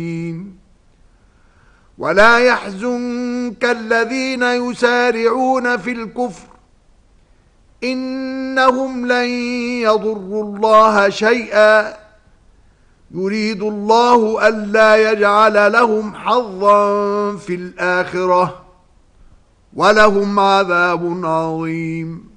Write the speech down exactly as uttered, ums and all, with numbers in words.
ولا يحزنك الذين يسارعون في الكفر إنهم لن يضروا الله شيئا يريد الله ألا يجعل لهم حظا في الآخرة ولهم عذاب عظيم.